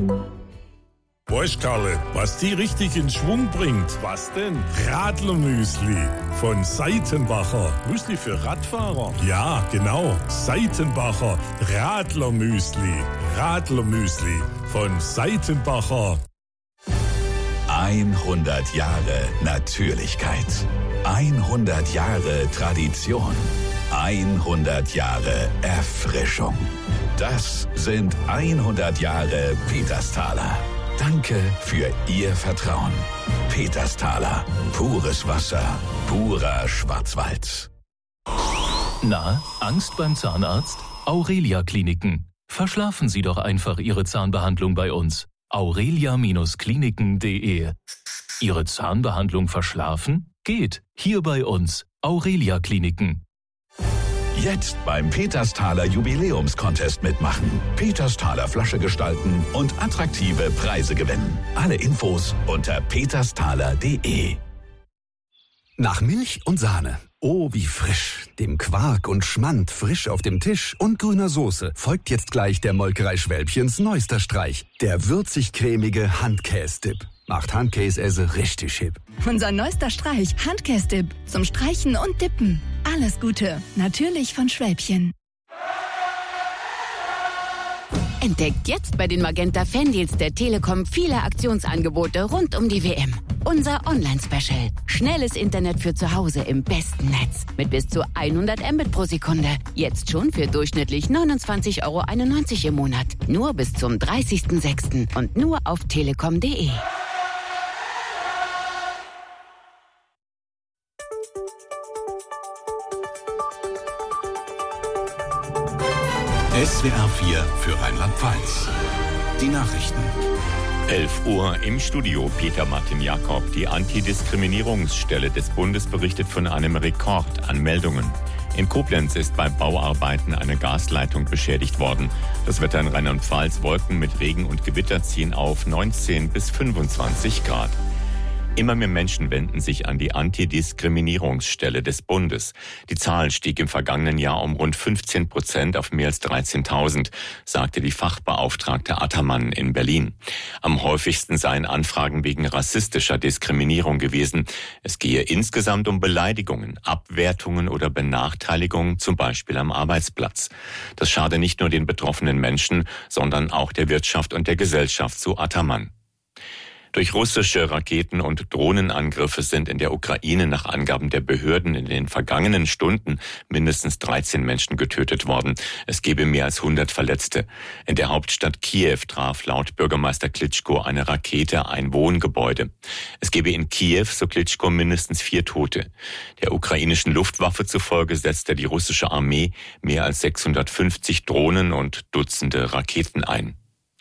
Weißt Karle, was die richtig in Schwung bringt? Was denn? Radlermüsli von Seitenbacher. Müsli für Radfahrer? Ja, genau. Seitenbacher Radlermüsli. Radlermüsli von Seitenbacher. 100 Jahre Natürlichkeit. 100 Jahre Tradition. 100 Jahre Erfrischung. Das sind 100 Jahre Petersthaler. Danke für Ihr Vertrauen. Petersthaler. Pures Wasser. Purer Schwarzwald. Na, Angst beim Zahnarzt? Aurelia Kliniken. Verschlafen Sie doch einfach Ihre Zahnbehandlung bei uns. aurelia-kliniken.de. Ihre Zahnbehandlung verschlafen? Geht. Hier bei uns. Aurelia Kliniken. Jetzt beim Petersthaler Jubiläumscontest mitmachen. Petersthaler Flasche gestalten und attraktive Preise gewinnen. Alle Infos unter petersthaler.de. Nach Milch und Sahne. Oh, wie frisch. Dem Quark und Schmand frisch auf dem Tisch und grüner Soße folgt jetzt gleich der Molkerei Schwälbchens neuester Streich. Der würzig-cremige Handkäse-Dip. Macht Handkäse richtig hip. Unser neuester Streich, Handkäse-Dip. Zum Streichen und Dippen. Alles Gute. Natürlich von Schwälbchen. Entdeckt jetzt bei den Magenta Fandeals der Telekom viele Aktionsangebote rund um die WM. Unser Online-Special. Schnelles Internet für zu Hause im besten Netz. Mit bis zu 100 Mbit pro Sekunde. Jetzt schon für durchschnittlich 29,91 € im Monat. Nur bis zum 30.06. und nur auf telekom.de. SWR 4 für Rheinland-Pfalz. Die Nachrichten. 11 Uhr im Studio. Peter Martin Jakob. Die Antidiskriminierungsstelle des Bundes berichtet von einem Rekord an Meldungen. In Koblenz ist bei Bauarbeiten eine Gasleitung beschädigt worden. Das Wetter in Rheinland-Pfalz: Wolken mit Regen und Gewitter ziehen auf 19 bis 25 Grad. Immer mehr Menschen wenden sich an die Antidiskriminierungsstelle des Bundes. Die Zahl stieg im vergangenen Jahr um rund 15% auf mehr als 13.000, sagte die Fachbeauftragte Attermann in Berlin. Am häufigsten seien Anfragen wegen rassistischer Diskriminierung gewesen. Es gehe insgesamt um Beleidigungen, Abwertungen oder Benachteiligungen, zum Beispiel am Arbeitsplatz. Das schade nicht nur den betroffenen Menschen, sondern auch der Wirtschaft und der Gesellschaft, so Attermann. Durch russische Raketen- und Drohnenangriffe sind in der Ukraine nach Angaben der Behörden in den vergangenen Stunden mindestens 13 Menschen getötet worden. Es gebe mehr als 100 Verletzte. In der Hauptstadt Kiew traf laut Bürgermeister Klitschko eine Rakete ein Wohngebäude. Es gebe in Kiew, so Klitschko, mindestens 4 Tote. Der ukrainischen Luftwaffe zufolge setzte die russische Armee mehr als 650 Drohnen und Dutzende Raketen ein.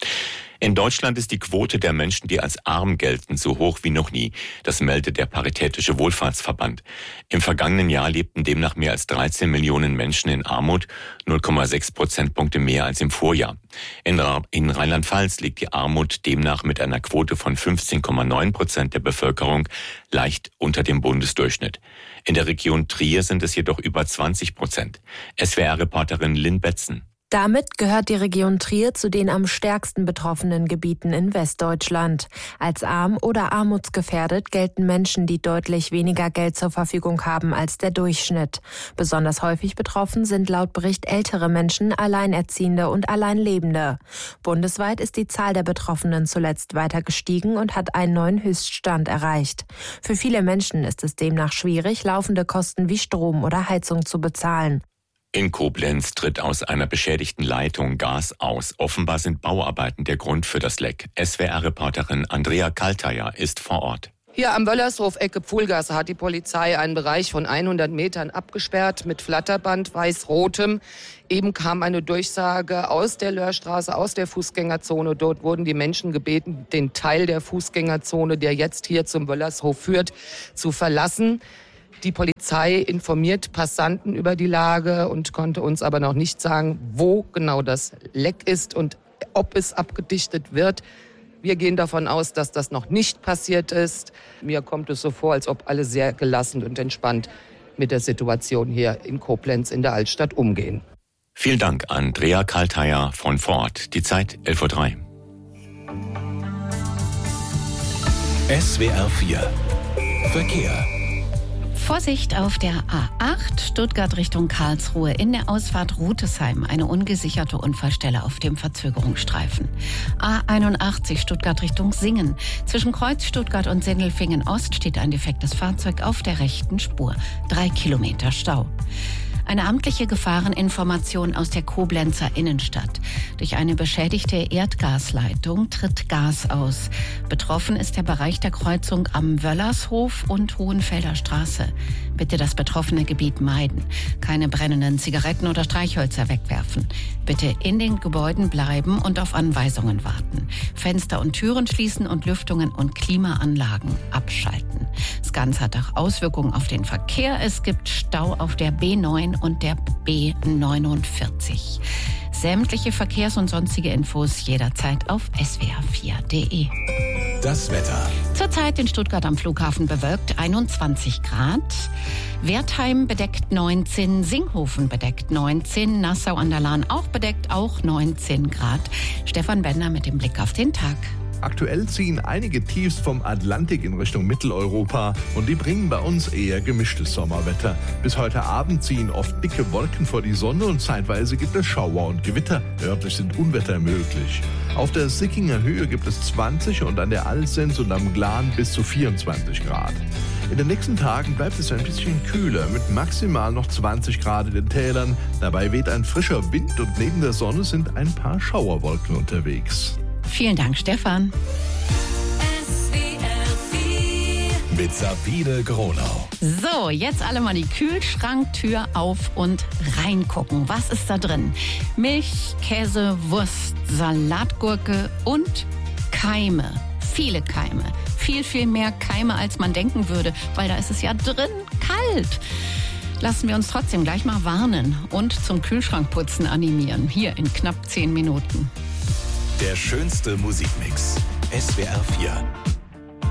In Deutschland ist die Quote der Menschen, die als arm gelten, so hoch wie noch nie. Das meldet der Paritätische Wohlfahrtsverband. Im vergangenen Jahr lebten demnach mehr als 13 Millionen Menschen in Armut, 0,6 Prozentpunkte mehr als im Vorjahr. In Rheinland-Pfalz liegt die Armut demnach mit einer Quote von 15,9% der Bevölkerung leicht unter dem Bundesdurchschnitt. In der Region Trier sind es jedoch über 20%. SWR-Reporterin Lynn Betzen. Damit gehört die Region Trier zu den am stärksten betroffenen Gebieten in Westdeutschland. Als arm oder armutsgefährdet gelten Menschen, die deutlich weniger Geld zur Verfügung haben als der Durchschnitt. Besonders häufig betroffen sind laut Bericht ältere Menschen, Alleinerziehende und Alleinlebende. Bundesweit ist die Zahl der Betroffenen zuletzt weiter gestiegen und hat einen neuen Höchststand erreicht. Für viele Menschen ist es demnach schwierig, laufende Kosten wie Strom oder Heizung zu bezahlen. In Koblenz tritt aus einer beschädigten Leitung Gas aus. Offenbar sind Bauarbeiten der Grund für das Leck. SWR-Reporterin Andrea Kaltayer ist vor Ort. Hier am Wöllershof, Ecke Pfuhlgasse, hat die Polizei einen Bereich von 100 Metern abgesperrt mit Flatterband weiß-rotem. Eben kam eine Durchsage aus der Löhrstraße, aus der Fußgängerzone. Dort wurden die Menschen gebeten, den Teil der Fußgängerzone, der jetzt hier zum Wöllershof führt, zu verlassen. Die Polizei informiert Passanten über die Lage und konnte uns aber noch nicht sagen, wo genau das Leck ist und ob es abgedichtet wird. Wir gehen davon aus, dass das noch nicht passiert ist. Mir kommt es so vor, als ob alle sehr gelassen und entspannt mit der Situation hier in Koblenz in der Altstadt umgehen. Vielen Dank, Andrea Kaltayer von vor Ort. Die Zeit 11:03 Uhr. SWR 4 Verkehr. Vorsicht auf der A8 Stuttgart Richtung Karlsruhe in der Ausfahrt Rutesheim. Eine ungesicherte Unfallstelle auf dem Verzögerungsstreifen. A81 Stuttgart Richtung Singen. Zwischen Kreuz Stuttgart und Sindelfingen Ost steht ein defektes Fahrzeug auf der rechten Spur. 3 Kilometer Stau. Eine amtliche Gefahreninformation aus der Koblenzer Innenstadt. Durch eine beschädigte Erdgasleitung tritt Gas aus. Betroffen ist der Bereich der Kreuzung am Wöllershof und Hohenfelder Straße. Bitte das betroffene Gebiet meiden. Keine brennenden Zigaretten oder Streichhölzer wegwerfen. Bitte in den Gebäuden bleiben und auf Anweisungen warten. Fenster und Türen schließen und Lüftungen und Klimaanlagen abschalten. Das Ganze hat auch Auswirkungen auf den Verkehr. Es gibt Stau auf der B9 und der B49. Sämtliche Verkehrs- und sonstige Infos jederzeit auf swr4.de. Das Wetter. Zurzeit in Stuttgart am Flughafen bewölkt 21 Grad. Wertheim bedeckt 19, Singhofen bedeckt 19, Nassau an der Lahn auch bedeckt, auch 19 Grad. Stefan Bender mit dem Blick auf den Tag. Aktuell ziehen einige Tiefs vom Atlantik in Richtung Mitteleuropa und die bringen bei uns eher gemischtes Sommerwetter. Bis heute Abend ziehen oft dicke Wolken vor die Sonne und zeitweise gibt es Schauer und Gewitter. Örtlich sind Unwetter möglich. Auf der Sickinger Höhe gibt es 20 und an der Alsens und am Glan bis zu 24 Grad. In den nächsten Tagen bleibt es ein bisschen kühler mit maximal noch 20 Grad in den Tälern. Dabei weht ein frischer Wind und neben der Sonne sind ein paar Schauerwolken unterwegs. Vielen Dank, Stefan. Mit Sabine Gronau. So, jetzt alle mal die Kühlschranktür auf und reingucken. Was ist da drin? Milch, Käse, Wurst, Salatgurke und Keime. Viele Keime. Viel, viel mehr Keime, als man denken würde, weil da ist es ja drin kalt. Lassen wir uns trotzdem gleich mal warnen und zum Kühlschrankputzen animieren. Hier in knapp 10 Minuten. Der schönste Musikmix. SWR 4